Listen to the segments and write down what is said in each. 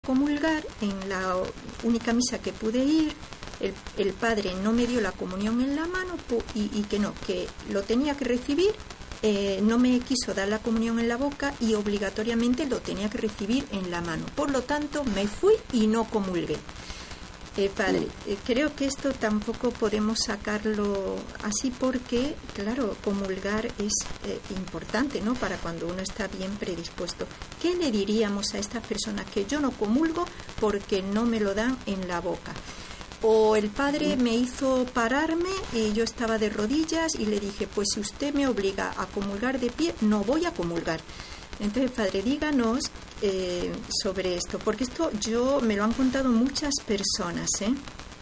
comulgar en la única misa que pude ir. El padre no me dio la comunión en la mano y que lo tenía que recibir, no me quiso dar la comunión en la boca y obligatoriamente lo tenía que recibir en la mano. Por lo tanto, me fui y no comulgué. Padre, creo que esto tampoco podemos sacarlo así porque, claro, comulgar es importante, ¿no? Para cuando uno está bien predispuesto. ¿Qué le diríamos a estas personas que yo no comulgo porque no me lo dan en la boca? O el padre me hizo pararme y yo estaba de rodillas y le dije, pues si usted me obliga a comulgar de pie, no voy a comulgar. Entonces, padre, díganos sobre esto, porque esto me lo han contado muchas personas, ¿eh?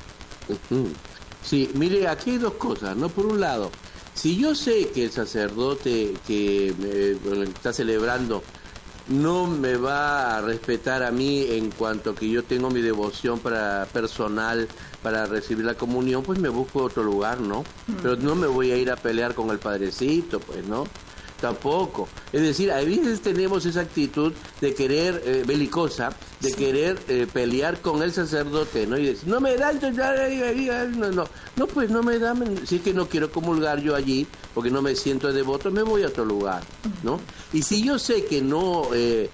Sí, mire, aquí hay dos cosas, ¿no? Por un lado, si yo sé que el sacerdote que está celebrando no me va a respetar a mí en cuanto que yo tengo mi devoción personal para recibir la comunión, pues me busco otro lugar, ¿no? Pero no me voy a ir a pelear con el padrecito, pues, ¿no? Tampoco. Es decir, a veces tenemos esa actitud de querer belicosa, de querer pelear con el sacerdote, ¿no? Y decir, no me dan, no, pues no me dan, si es que no quiero comulgar yo allí, porque no me siento devoto, me voy a otro lugar, ¿no? Y si yo sé que no,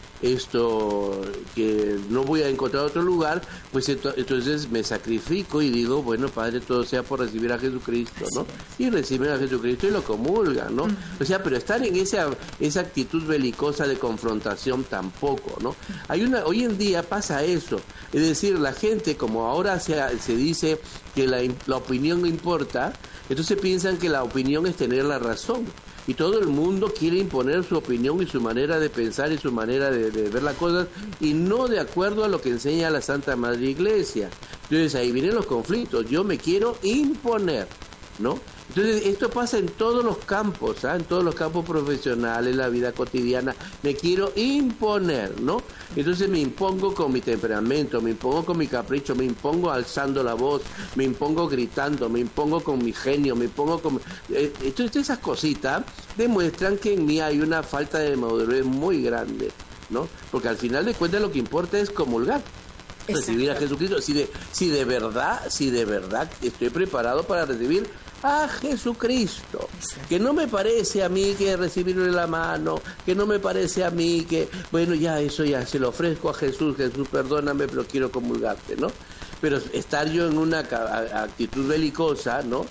que no voy a encontrar otro lugar, pues entonces me sacrifico y digo, bueno, Padre, todo sea por recibir a Jesucristo, ¿no? Y reciben a Jesucristo y lo comulgan, ¿no? O sea, pero estar en esa actitud belicosa de confrontación tampoco, ¿no? Hoy en día pasa eso, es decir, la gente, como ahora se dice que la opinión importa, entonces piensan que la opinión es tener la razón. Y todo el mundo quiere imponer su opinión y su manera de pensar y su manera de ver las cosas, y no de acuerdo a lo que enseña la Santa Madre Iglesia. Entonces ahí vienen los conflictos. Yo me quiero imponer, ¿no? Entonces esto pasa en todos los campos, en todos los campos profesionales, la vida cotidiana. Me quiero imponer, ¿no? Entonces me impongo con mi temperamento, me impongo con mi capricho, me impongo alzando la voz, me impongo gritando, me impongo con mi genio, me impongo con... Entonces esas cositas demuestran que en mí hay una falta de madurez muy grande, ¿no? Porque al final de cuentas lo que importa es comulgar. Recibir a Jesucristo. Si de verdad estoy preparado para recibir a Jesucristo. Exacto. Que no me parece a mí que recibirle la mano, que no me parece a mí que, bueno, eso ya se lo ofrezco a Jesús, perdóname, pero quiero comulgarte, ¿no? Pero estar yo en una actitud belicosa, ¿no?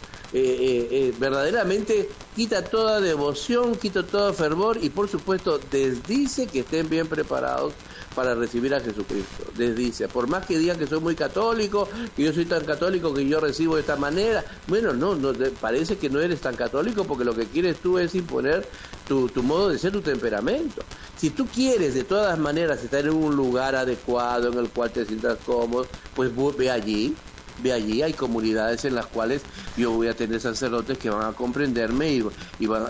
Verdaderamente quita toda devoción, quita todo fervor y por supuesto desdice que estén bien preparados para recibir a Jesucristo. Desdice, por más que digan que soy muy católico, que yo soy tan católico que yo recibo de esta manera, bueno, no parece que no eres tan católico porque lo que quieres tú es imponer tu modo de ser, tu temperamento. Si tú quieres de todas maneras estar en un lugar adecuado en el cual te sientas cómodo, pues ve allí, hay comunidades en las cuales yo voy a tener sacerdotes que van a comprenderme y van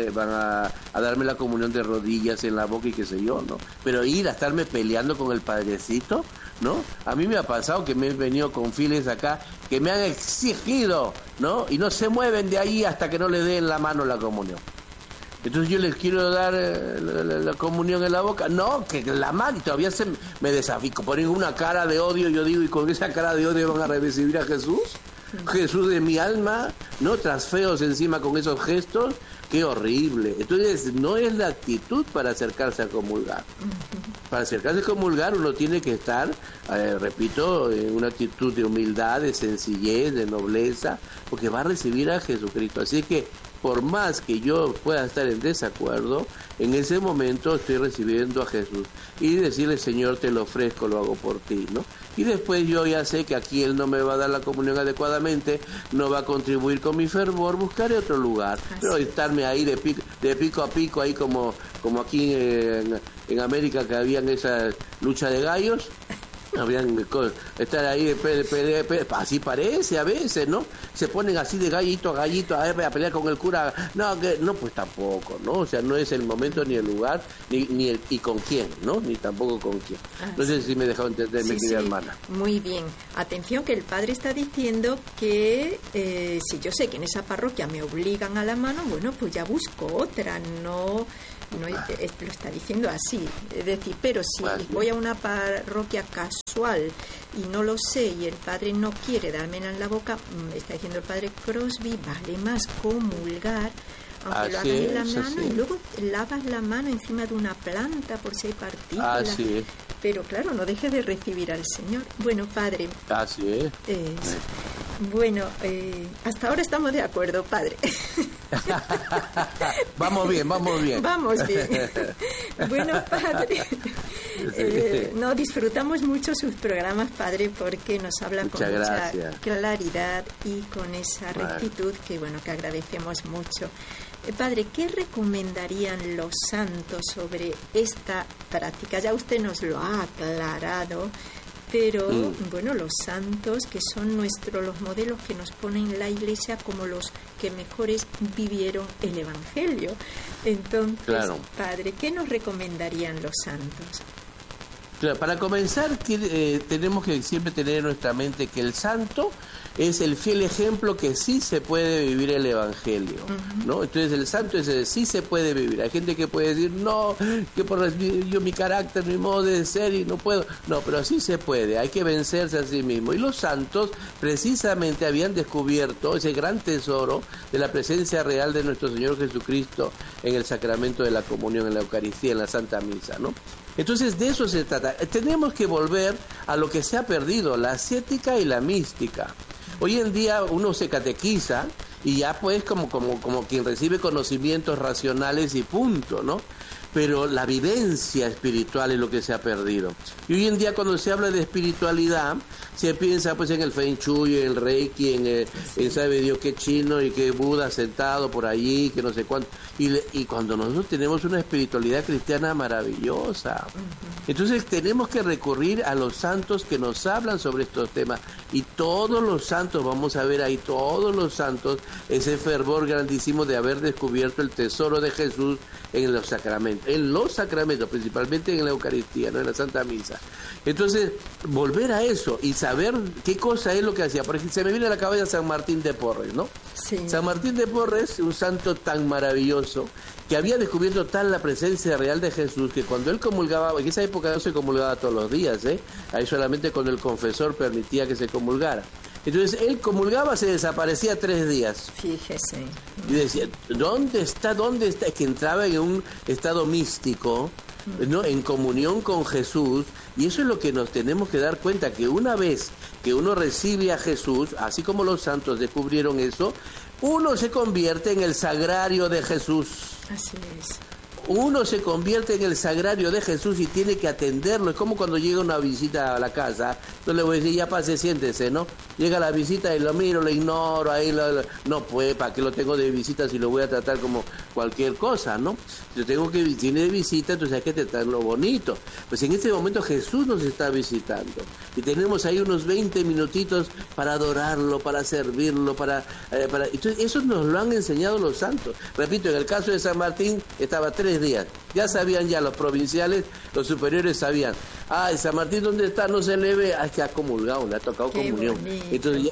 a darme la comunión de rodillas en la boca y qué sé yo, ¿no? Pero ir a estarme peleando con el padrecito, ¿no? A mí me ha pasado que me he venido con files acá que me han exigido, ¿no? Y no se mueven de ahí hasta que no le den la mano la comunión. Entonces yo les quiero dar la comunión en la boca. No, que la mano, y todavía me desafío, ponen una cara de odio, yo digo, ¿y con esa cara de odio van a recibir a Jesús? Jesús de mi alma, ¿no? Trasfeos encima con esos gestos, qué horrible. Entonces no es la actitud para acercarse a comulgar. Para acercarse a comulgar uno tiene que estar, repito, en una actitud de humildad, de sencillez, de nobleza, porque va a recibir a Jesucristo. Así que por más que yo pueda estar en desacuerdo, en ese momento estoy recibiendo a Jesús. Y decirle, Señor, te lo ofrezco, lo hago por ti, ¿no? Y después yo ya sé que aquí Él no me va a dar la comunión adecuadamente, no va a contribuir con mi fervor, buscaré otro lugar. Pero estarme ahí de pico a pico, ahí como aquí en América que habían esa lucha de gallos, estar ahí así parece a veces, ¿no? Se ponen así de gallito a gallito a pelear con el cura. No, pues tampoco, ¿no? O sea, no es el momento ni el lugar ni y con quién, ¿no? Ni tampoco con quién. No sé si me he dejado entender, mi querida hermana. Muy bien. Atención, que el padre está diciendo que si yo sé que en esa parroquia me obligan a la mano, bueno, pues ya busco otra. no lo está diciendo así, es decir, pero si voy a una parroquia casual y no lo sé y el padre no quiere dármela en la boca, está diciendo el padre Crosby, vale más comulgar aunque lo hagas en la mano y luego lavas la mano encima de una planta por si hay partículas. Pero claro, no deje de recibir al Señor. Bueno, padre. Así es. Bueno, hasta ahora estamos de acuerdo, padre. Vamos bien. Vamos bien. Bueno, padre, no disfrutamos mucho sus programas, padre, porque nos habla con mucha claridad y con esa rectitud que, bueno, que agradecemos mucho. Padre, ¿qué recomendarían los santos sobre esta práctica? Ya usted nos lo ha aclarado, pero bueno, los santos que son los modelos que nos ponen la Iglesia como los que mejores vivieron el Evangelio. Entonces, padre, ¿qué nos recomendarían los santos? Claro, para comenzar, tenemos que siempre tener en nuestra mente que el santo es el fiel ejemplo que sí se puede vivir el Evangelio, ¿no? Entonces el santo es sí se puede vivir. Hay gente que puede decir, no, que por mi carácter, mi modo de ser y no puedo. No, pero sí se puede, hay que vencerse a sí mismo. Y los santos precisamente habían descubierto ese gran tesoro de la presencia real de nuestro Señor Jesucristo en el sacramento de la comunión, en la Eucaristía, en la Santa Misa, ¿no? Entonces de eso se trata. Tenemos que volver a lo que se ha perdido, la ascética y la mística. Hoy en día uno se catequiza y ya pues como quien recibe conocimientos racionales y punto, ¿no? Pero la vivencia espiritual es lo que se ha perdido. Y hoy en día cuando se habla de espiritualidad, se piensa pues en el Feng Shui, en el Reiki, en sabe Dios qué chino y qué Buda sentado por allí, que no sé cuánto. Y cuando nosotros tenemos una espiritualidad cristiana maravillosa. Entonces tenemos que recurrir a los santos que nos hablan sobre estos temas. Y todos los santos, vamos a ver ahí, todos los santos, ese fervor grandísimo de haber descubierto el tesoro de Jesús en los sacramentos, principalmente en la Eucaristía, no en la Santa Misa. Entonces, volver a eso y saber qué cosa es lo que hacía. Por ejemplo, se me viene a la cabeza San Martín de Porres, ¿no? Sí. San Martín de Porres, un santo tan maravilloso, que había descubierto tal la presencia real de Jesús, que cuando él comulgaba, en esa época no se comulgaba todos los días, ahí solamente cuando el confesor permitía que se comulgara. Entonces él comulgaba, se desaparecía 3 días. Fíjese. Y decía, ¿dónde está? Es que entraba en un estado místico, ¿no? En comunión con Jesús. Y eso es lo que nos tenemos que dar cuenta, que una vez que uno recibe a Jesús, así como los santos descubrieron eso, uno se convierte en el sagrario de Jesús. Así es. Uno se convierte en el sagrario de Jesús y tiene que atenderlo. Es como cuando llega una visita a la casa, no le voy a decir, ya pase, siéntese, ¿no? Llega la visita y lo miro, lo ignoro, ahí no, pues, ¿para qué lo tengo de visita si lo voy a tratar como cualquier cosa, ¿no? Yo tengo que tiene de visita, entonces hay que tratarlo bonito. Pues en este momento Jesús nos está visitando y tenemos ahí unos 20 minutitos para adorarlo, para servirlo, para entonces eso nos lo han enseñado los santos. Repito, en el caso de San Martín estaba 3 días. Ya sabían los provinciales, los superiores sabían. San Martín, ¿dónde está? No se le ve. Que ha comulgado, le ha tocado comunión. Bonito. Entonces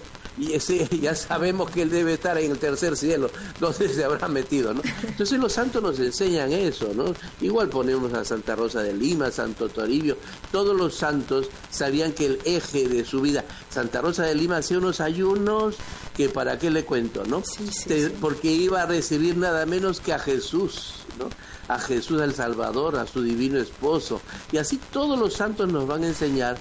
ya sabemos que él debe estar en el tercer cielo, donde se habrá metido, ¿no? Entonces los santos nos enseñan eso, ¿no? Igual ponemos a Santa Rosa de Lima, Santo Toribio, todos los santos sabían que el eje de su vida, Santa Rosa de Lima hacía unos ayunos que para qué le cuento, ¿no? Sí. Porque iba a recibir nada menos que a Jesús, ¿no? A Jesús el Salvador, a su divino esposo. Y así todos los santos nos van a enseñar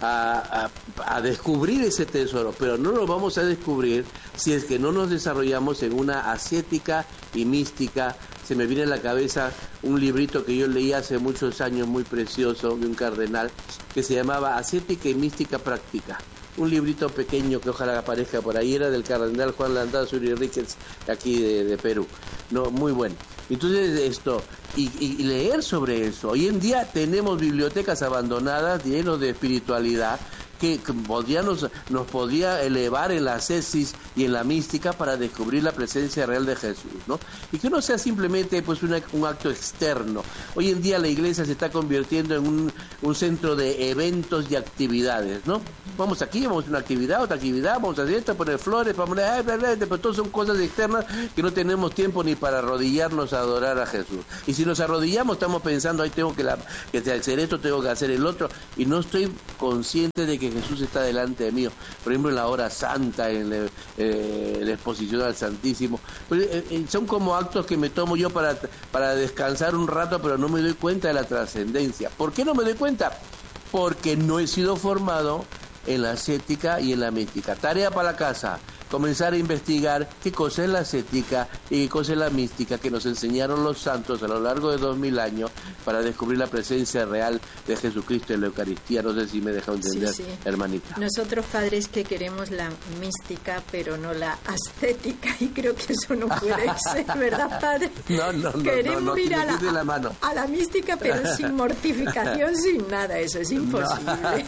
a descubrir ese tesoro, pero no lo vamos a descubrir si es que no nos desarrollamos en una ascética y mística. Se me viene a la cabeza un librito que yo leí hace muchos años, muy precioso, de un cardenal, que se llamaba Ascética y Mística Práctica. Un librito pequeño que ojalá aparezca por ahí, era del cardenal Juan Landázuri Ríquez, aquí de Perú. No, muy bueno. Entonces esto, y leer sobre eso. Hoy en día tenemos bibliotecas abandonadas llenas de espiritualidad que nos podía elevar en la ascesis y en la mística para descubrir la presencia real de Jesús, ¿no? Y que no sea simplemente pues un acto externo. Hoy en día la iglesia se está convirtiendo en un centro de eventos y actividades, ¿no? Vamos aquí, vamos a una actividad, otra actividad, vamos a hacer esto, poner flores, pero todo son cosas externas que no tenemos tiempo ni para arrodillarnos a adorar a Jesús. Y si nos arrodillamos estamos pensando, tengo que hacer esto, tengo que hacer el otro, y no estoy consciente de que Jesús está delante mío. Por ejemplo, en la hora santa, en la exposición al Santísimo. Son como actos que me tomo yo para descansar un rato, pero no me doy cuenta de la trascendencia. ¿Por qué no me doy cuenta? Porque no he sido formado en la ascética y en la mística. Tarea para la casa: comenzar a investigar qué cosa es la ascética y qué cosa es la mística que nos enseñaron los santos a lo largo de 2000 años para descubrir la presencia real de Jesucristo en la Eucaristía. No sé si me deja entender, sí. Hermanita. Nosotros, padres, que queremos la mística, pero no la ascética, y creo que eso no puede ser, ¿verdad, padre? No. Queremos ir a la mística, pero sin mortificación, sin nada. Eso es imposible.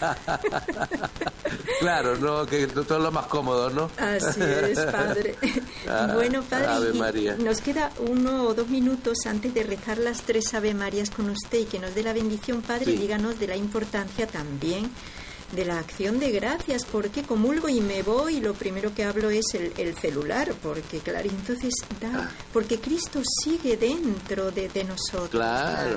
Claro, no, que todo es lo más cómodo, ¿no? Así es, padre. Bueno, padre, Ave María. Nos queda 1 o 2 minutos antes de rezar las 3 Ave Marías con usted y que nos dé la bendición, padre. Sí. Díganos de la importancia también de la acción de gracias, porque comulgo y me voy y lo primero que hablo es el celular, porque claro, entonces porque Cristo sigue dentro de nosotros. Claro.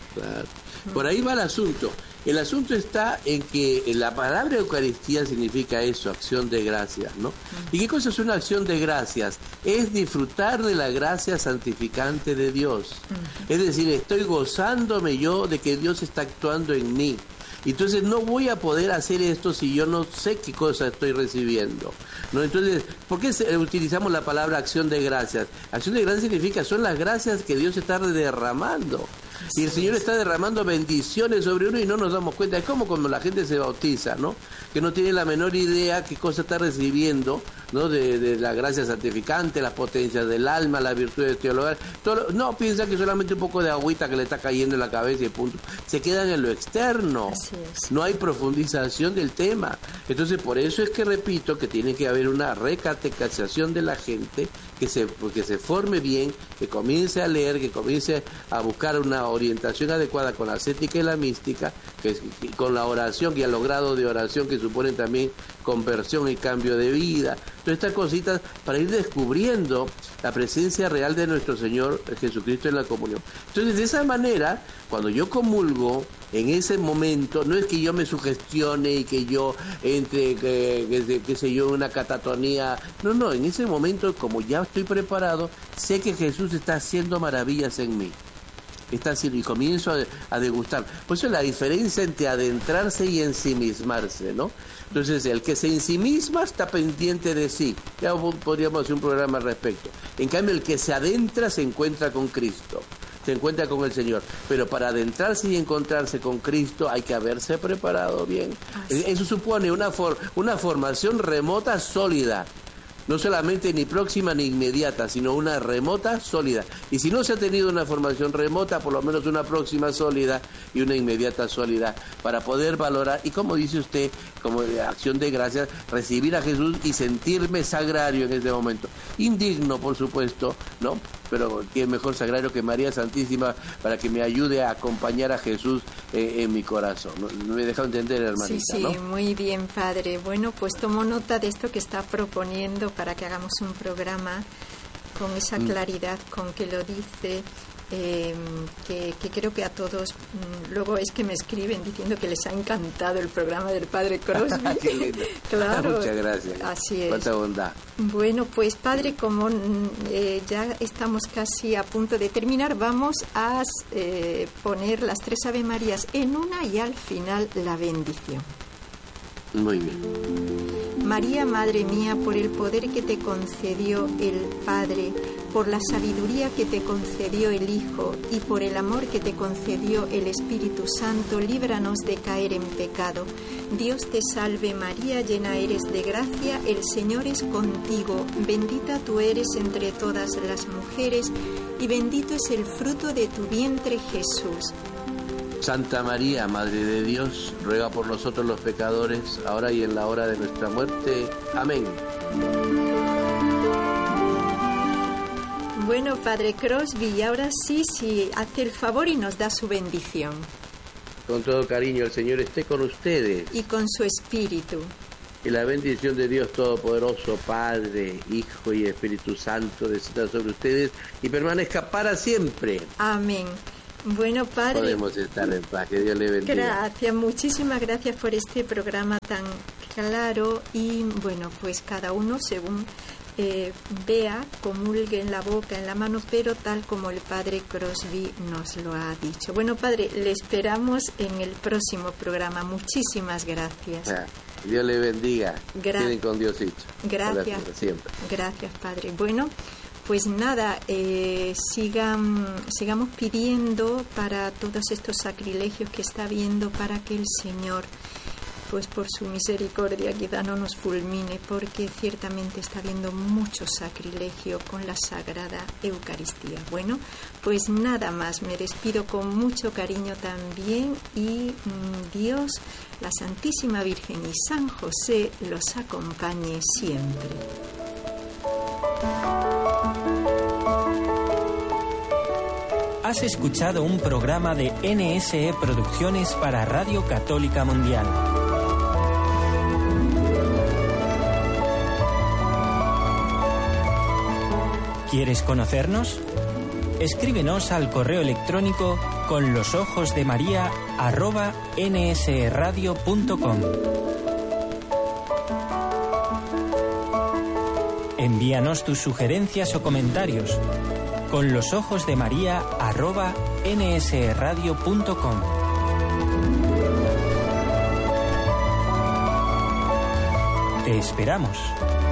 Por ahí va el asunto. El asunto está en que la palabra Eucaristía significa eso, acción de gracias, ¿no? ¿Y qué cosa es una acción de gracias? Es disfrutar de la gracia santificante de Dios. Es decir, estoy gozándome yo de que Dios está actuando en mí. Entonces no voy a poder hacer esto si yo no sé qué cosa estoy recibiendo, ¿no? Entonces, ¿por qué utilizamos la palabra acción de gracias? Acción de gracias significa, son las gracias que Dios está derramando. Y el Señor está derramando bendiciones sobre uno y no nos damos cuenta. Es como cuando la gente se bautiza, ¿no? Que no tiene la menor idea qué cosa está recibiendo, ¿no? De la gracia santificante, las potencias del alma, las virtudes teologales. No, piensa que solamente un poco de agüita que le está cayendo en la cabeza y punto. Se quedan en lo externo. No hay profundización del tema. Entonces, por eso es que repito que tiene que haber una recatequización de la gente, que se forme bien, que comience a leer, que comience a buscar una orientación adecuada con la ascética y la mística, con la oración y a los grados de oración que suponen también conversión y cambio de vida. Todas estas cositas para ir descubriendo la presencia real de nuestro Señor Jesucristo en la comunión. Entonces, de esa manera, cuando yo comulgo, en ese momento, no es que yo me sugestione y que yo entre, qué sé yo, una catatonía. No, en ese momento, como ya estoy preparado, sé que Jesús está haciendo maravillas en mí. Está haciendo, y comienzo a degustar. Por eso es la diferencia entre adentrarse y ensimismarse, ¿no? Entonces, el que se ensimisma está pendiente de sí. Ya podríamos hacer un programa al respecto. En cambio, el que se adentra se encuentra con Cristo, se encuentra con el Señor. Pero para adentrarse y encontrarse con Cristo hay que haberse preparado bien. Eso supone una formación remota sólida. No solamente ni próxima ni inmediata, sino una remota sólida. Y si no se ha tenido una formación remota, por lo menos una próxima sólida y una inmediata sólida, para poder valorar, y como dice usted, como acción de gracias, recibir a Jesús y sentirme sagrario en este momento. Indigno, por supuesto, ¿no? Pero qué mejor sagrario que María Santísima para que me ayude a acompañar a Jesús en mi corazón. ¿No? ¿Me deja entender, hermanita? Sí, ¿no? Muy bien, padre. Bueno, pues tomo nota de esto que está proponiendo para que hagamos un programa con esa claridad con que lo dice, que creo que a todos, luego es que me escriben diciendo que les ha encantado el programa del padre Crosby. Qué lindo. Claro. Muchas gracias. Así es. Cuánta bondad. Bueno, pues padre, como ya estamos casi a punto de terminar, vamos a poner las 3 Ave Marías en una y al final la bendición. Muy bien. María, Madre mía, por el poder que te concedió el Padre, por la sabiduría que te concedió el Hijo y por el amor que te concedió el Espíritu Santo, líbranos de caer en pecado. Dios te salve María, llena eres de gracia, el Señor es contigo, bendita tú eres entre todas las mujeres y bendito es el fruto de tu vientre, Jesús. Santa María, Madre de Dios, ruega por nosotros los pecadores, ahora y en la hora de nuestra muerte. Amén. Bueno, Padre Crosby, ahora sí, hace el favor y nos da su bendición. Con todo cariño, el Señor esté con ustedes. Y con su espíritu. Y la bendición de Dios Todopoderoso, Padre, Hijo y Espíritu Santo, descienda sobre ustedes y permanezca para siempre. Amén. Bueno, Padre, podemos estar en paz, que Dios le bendiga. Gracias, muchísimas gracias por este programa tan claro y bueno, pues cada uno según vea, comulgue en la boca, en la mano, pero tal como el Padre Crosby nos lo ha dicho. Bueno, Padre, le esperamos en el próximo programa. Muchísimas gracias. Dios le bendiga. Queden con Diosito. Gracias. Siempre. Gracias, Padre. Bueno, pues nada, sigamos pidiendo para todos estos sacrilegios que está habiendo, para que el Señor, pues por su misericordia, quizá no nos fulmine, porque ciertamente está habiendo mucho sacrilegio con la Sagrada Eucaristía. Bueno, pues nada más, me despido con mucho cariño también y Dios, la Santísima Virgen y San José los acompañe siempre. Has escuchado un programa de NSE Producciones para Radio Católica Mundial. ¿Quieres conocernos? Escríbenos al correo electrónico conlosojosdemaria@nsradio.com. Envíanos tus sugerencias o comentarios conlosojosdemaria@nsradio.com. Te esperamos.